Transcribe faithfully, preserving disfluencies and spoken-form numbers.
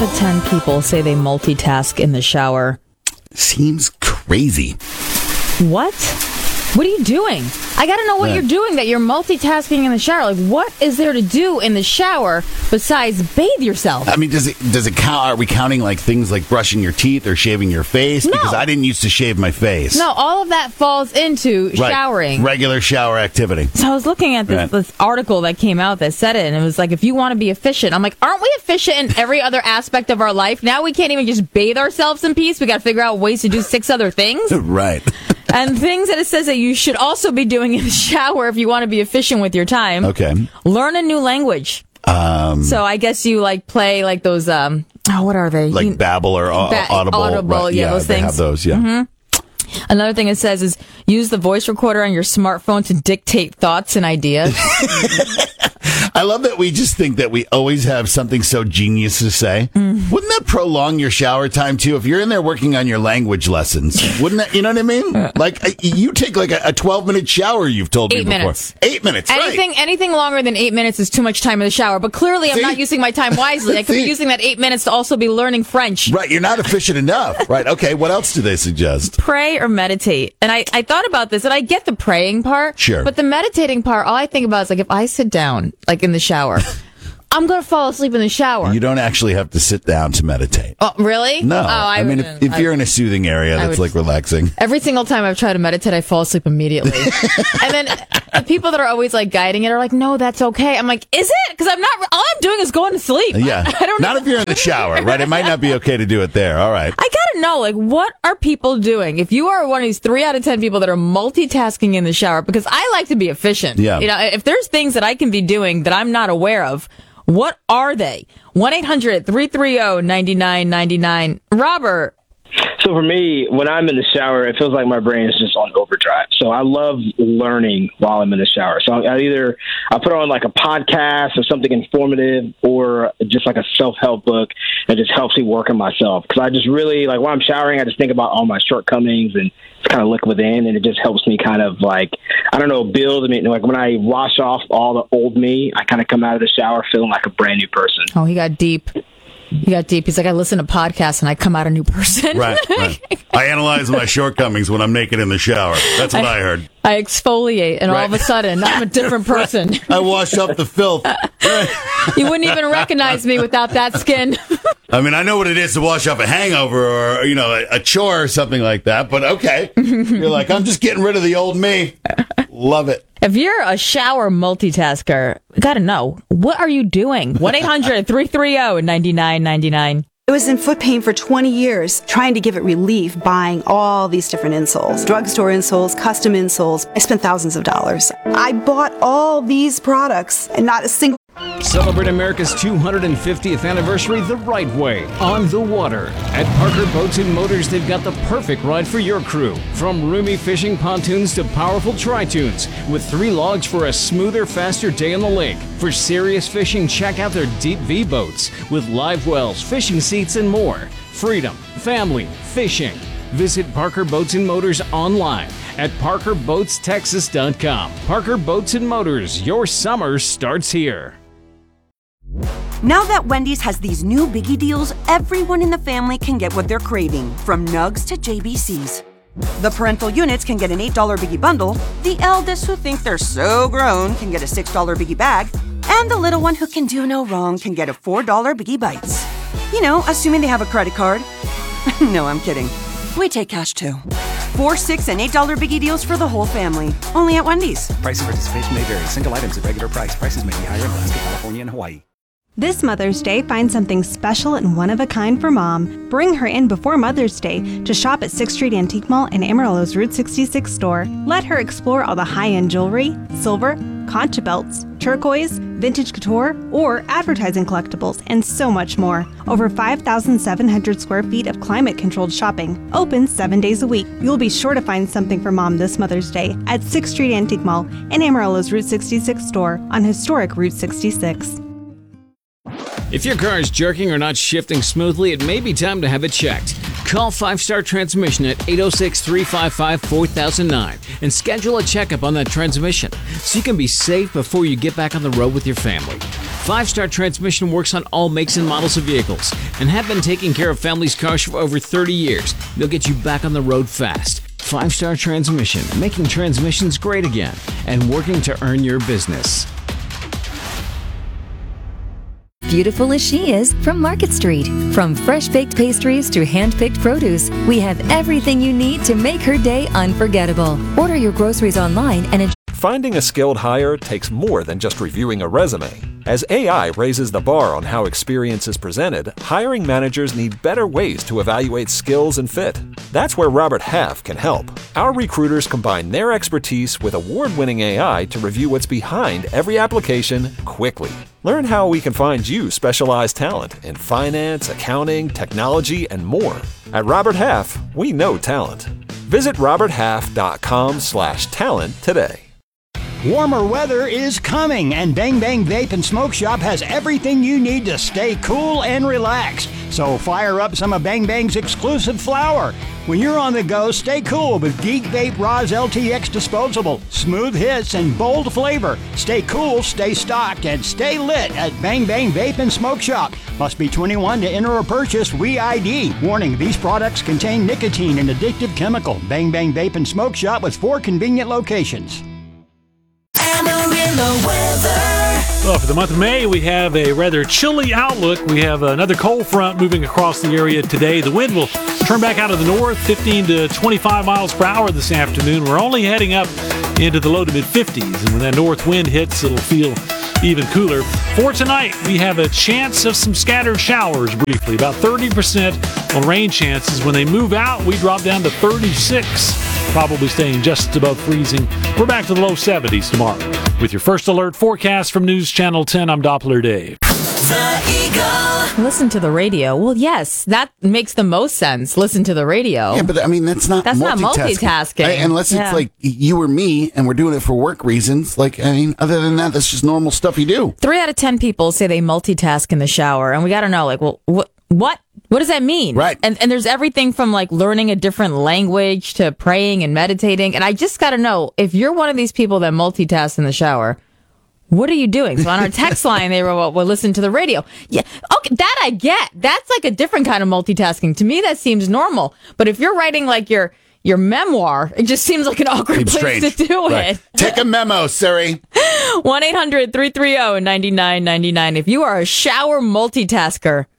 of ten people say they multitask in the shower. Seems crazy. What? What are you doing? I got to know what Right. you're doing that you're multitasking in the shower. Like, what is there to do in the shower besides bathe yourself? I mean, does it does it count? Are we counting like things like brushing your teeth or shaving your face? No. Because I didn't used to shave my face. No, all of that falls into Right. showering. Regular shower activity. So I was looking at this, Right. this article that came out that said it, and it was like, if you want to be efficient, I'm like, aren't we efficient in every other aspect of our life? Now we can't even just bathe ourselves in peace. We got to figure out ways to do six other things. Right. And things that it says that you should also be doing in the shower if you want to be efficient with your time. Okay. Learn a new language. Um, So I guess you like play like those, um, oh, what are they? like You- Babbel or au- Ba- Audible. Audible, right. yeah, those they things. have those, yeah. Mm-hmm. Another thing it says is use the voice recorder on your smartphone to dictate thoughts and ideas. I love that we just think that we always have something so genius to say. Mm. Wouldn't that prolong your shower time too? If you're in there working on your language lessons, wouldn't that, you know what I mean? Like uh, you take like a twelve minute shower, you've told Eight me before. minutes. Eight minutes. Anything right. anything longer than eight minutes is too much time in the shower. But clearly I'm See? not using my time wisely. I could be See? using that eight minutes to also be learning French. Right. You're not efficient enough. Right. Okay. What else do they suggest? Pray or meditate. And I, I thought about this, and I get the praying part. Sure. But the meditating part, all I think about is like if I sit down, like in the shower, I'm going to fall asleep in the shower. You don't actually have to sit down to meditate. Oh, really? No. Oh, I, I mean, if, wouldn't. if I- you're in a soothing area I that's would- like relaxing. Every single time I've tried to meditate, I fall asleep immediately. And then the people that are always like guiding it are like, no, that's okay. I'm like, is it? Because I'm not, all I'm doing is going to sleep. Yeah. I, I don't Not know. if you're in the shower, right? It might not be okay to do it there. All right. I gotta know, like, what are people doing? If you are one of these three out of ten people that are multitasking in the shower, because I like to be efficient. Yeah. You know, if there's things that I can be doing that I'm not aware of, what are they? one eight hundred three three zero nine nine nine nine. Robert. So for me, when I'm in the shower, it feels like my brain is just on overdrive. So I love learning while I'm in the shower. So I either I put on like a podcast or something informative, or just like a self-help book that just helps me work on myself. Because I just really like while I'm showering, I just think about all my shortcomings and just kind of look within, and it just helps me kind of like I don't know build. I mean, like when I wash off all the old me, I kind of come out of the shower feeling like a brand new person. Oh, he got deep. He got deep. He's like, I listen to podcasts and I come out a new person. Right, right. I analyze my shortcomings when I'm naked in the shower. That's what I, I heard. I exfoliate, and all Right. of a sudden, I'm a different person. I wash up the filth. You wouldn't even recognize me without that skin. I mean, I know what it is to wash up a hangover or, you know, a, a chore or something like that, but okay. You're like, I'm just getting rid of the old me. Love it. If you're a shower multitasker, we gotta know, what are you doing? one eight hundred three three zero nine nine nine nine. I was in foot pain for twenty years, trying to give it relief, buying all these different insoles. Drugstore insoles, custom insoles. I spent thousands of dollars. I bought all these products and not a single... Celebrate America's two hundred fiftieth anniversary the right way, on the water. At Parker Boats and Motors, they've got the perfect ride for your crew. From roomy fishing pontoons to powerful tri-tunes, with three logs for a smoother, faster day on the lake. For serious fishing, check out their Deep V boats, with live wells, fishing seats, and more. Freedom, family, fishing. Visit Parker Boats and Motors online at parker boats texas dot com. Parker Boats and Motors, your summer starts here. Now that Wendy's has these new biggie deals, everyone in the family can get what they're craving, from nugs to J B Cs. The parental units can get an eight dollar biggie bundle, the eldest who think they're so grown can get a six dollar biggie bag, and the little one who can do no wrong can get a four dollar biggie bites. You know, assuming they have a credit card. No, I'm kidding. We take cash too. Four, six, and eight dollar biggie deals for the whole family. Only at Wendy's. Price and participation may vary. Single items at regular price. Prices may be higher in Alaska, California, and Hawaii. This Mother's Day, find something special and one of a kind for Mom. Bring her in before Mother's Day to shop at sixth Street Antique Mall and Amarillo's Route sixty-six store. Let her explore all the high-end jewelry, silver, concha belts, turquoise, vintage couture, or advertising collectibles, and so much more. Over five thousand seven hundred square feet of climate-controlled shopping, open seven days a week. You'll be sure to find something for Mom this Mother's Day at sixth Street Antique Mall and Amarillo's Route sixty-six store on historic Route sixty-six. If your car is jerking or not shifting smoothly, it may be time to have it checked. Call Five Star Transmission at eight oh six, three five five, four thousand nine and schedule a checkup on that transmission so you can be safe before you get back on the road with your family. Five Star Transmission works on all makes and models of vehicles and have been taking care of families' cars for over thirty years. They'll get you back on the road fast. Five Star Transmission, making transmissions great again and working to earn your business. Beautiful as she is, from Market Street. From fresh-baked pastries to hand-picked produce, we have everything you need to make her day unforgettable. Order your groceries online and enjoy. Finding a skilled hire takes more than just reviewing a resume. As A I raises the bar on how experience is presented, hiring managers need better ways to evaluate skills and fit. That's where Robert Half can help. Our recruiters combine their expertise with award-winning A I to review what's behind every application quickly. Learn how we can find you specialized talent in finance, accounting, technology, and more. At Robert Half, we know talent. Visit roberthalf.com slash talent today. Warmer weather is coming, and Bang Bang Vape and Smoke Shop has everything you need to stay cool and relaxed. So fire up some of Bang Bang's exclusive flower. When you're on the go, stay cool with Geek Vape Roz L T X Disposable. Smooth hits and bold flavor. Stay cool, stay stocked, and stay lit at Bang Bang Vape and Smoke Shop. Must be twenty-one to enter or purchase. We I D. Warning, these products contain nicotine and addictive chemical. Bang Bang Vape and Smoke Shop with four convenient locations. Amarillo weather. Well, for the month of May, we have a rather chilly outlook. We have another cold front moving across the area today. The wind will turn back out of the north, fifteen to twenty-five miles per hour this afternoon. We're only heading up into the low to mid fifties, and when that north wind hits, it'll feel even cooler. For tonight, we have a chance of some scattered showers briefly, about thirty percent on rain chances. When they move out, we drop down to thirty-six, probably staying just above freezing. We're back to the low seventies tomorrow. With your first alert forecast from News Channel ten, I'm Doppler Dave. The Eagle. Listen to the radio. Well, yes, that makes the most sense. Listen to the radio. Yeah, but I mean, that's not that's multitasking. not multitasking. I- unless Yeah. it's like you or me and we're doing it for work reasons. Like, I mean, other than that, that's just normal stuff you do. Three out of ten people say they multitask in the shower, and we got to know, like, well, what, what, what does that mean? Right. And and there's everything from like learning a different language to praying and meditating. And I just got to know, if you're one of these people that multitask in the shower, what are you doing? So on our text line, they were, well, well, listen to the radio. Yeah, okay, that I get. That's like a different kind of multitasking. To me, that seems normal. But if you're writing like your your memoir, it just seems like an awkward Seems place strange. to do Right. it. Take a memo, Siri. one eight hundred, three three zero, nine nine nine nine. If you are a shower multitasker,